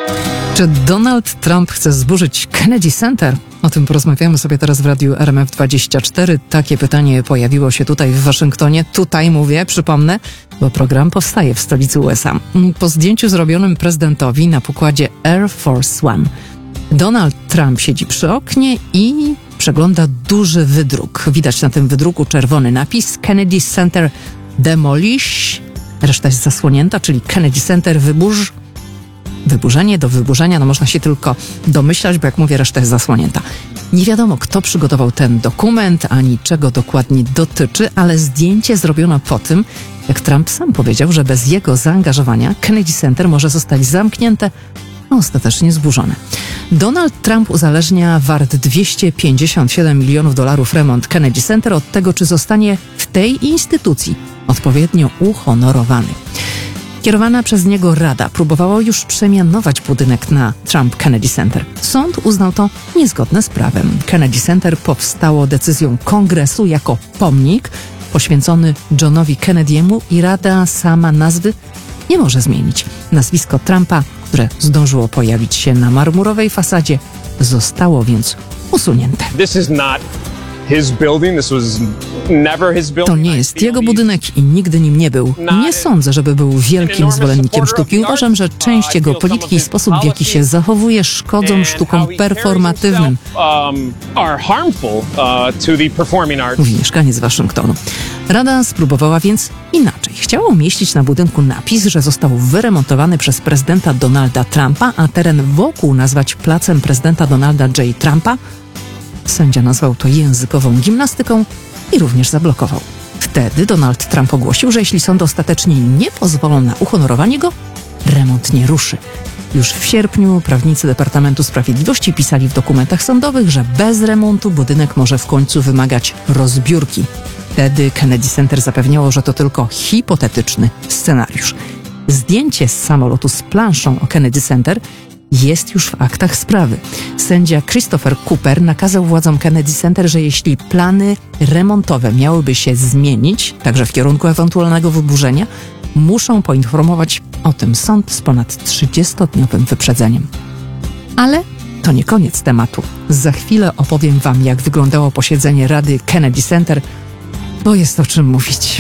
Czy Donald Trump chce zburzyć Kennedy Center? O tym porozmawiamy sobie teraz w radiu RMF24. Takie pytanie pojawiło się tutaj w Waszyngtonie. Tutaj mówię, przypomnę, bo program powstaje w stolicy USA. Po zdjęciu zrobionym prezydentowi na pokładzie Air Force One. Donald Trump siedzi przy oknie i przegląda duży wydruk. Widać na tym wydruku czerwony napis Kennedy Center Demolish. Reszta jest zasłonięta, czyli Kennedy Center wyburz. Wyburzenie do wyburzenia, no można się tylko domyślać, bo jak mówię, reszta jest zasłonięta. Nie wiadomo, kto przygotował ten dokument, ani czego dokładnie dotyczy, ale zdjęcie zrobiono po tym, jak Trump sam powiedział, że bez jego zaangażowania Kennedy Center może zostać zamknięte, a ostatecznie zburzone. Donald Trump uzależnia wart $257 milionów remont Kennedy Center od tego, czy zostanie w tej instytucji odpowiednio uhonorowany. Kierowana przez niego rada próbowała już przemianować budynek na Trump Kennedy Center. Sąd uznał to niezgodne z prawem. Kennedy Center powstało decyzją kongresu jako pomnik poświęcony Johnowi Kennedy'emu i rada sama nazwy nie może zmienić. Nazwisko Trumpa, które zdążyło pojawić się na marmurowej fasadzie, zostało więc usunięte. To nie jest jego budynek i nigdy nim nie był. Nie sądzę, żeby był wielkim zwolennikiem sztuki. Uważam, że część jego polityki i sposób, w jaki się zachowuje, szkodzą sztukom performatywnym. Mówi mieszkaniec Waszyngtonu. Rada spróbowała więc inaczej. Chciała umieścić na budynku napis, że został wyremontowany przez prezydenta Donalda Trumpa, a teren wokół nazwać placem prezydenta Donalda J. Trumpa. Sędzia nazwał to językową gimnastyką i również zablokował. Wtedy Donald Trump ogłosił, że jeśli sądy ostatecznie nie pozwolą na uhonorowanie go, remont nie ruszy. Już w sierpniu prawnicy Departamentu Sprawiedliwości pisali w dokumentach sądowych, że bez remontu budynek może w końcu wymagać rozbiórki. Wtedy Kennedy Center zapewniało, że to tylko hipotetyczny scenariusz. Zdjęcie z samolotu z planszą o Kennedy Center jest już w aktach sprawy. Sędzia Christopher Cooper nakazał władzom Kennedy Center, że jeśli plany remontowe miałyby się zmienić, także w kierunku ewentualnego wyburzenia, muszą poinformować o tym sąd z ponad 30-dniowym wyprzedzeniem. Ale to nie koniec tematu. Za chwilę opowiem Wam, jak wyglądało posiedzenie Rady Kennedy Center, bo jest o czym mówić.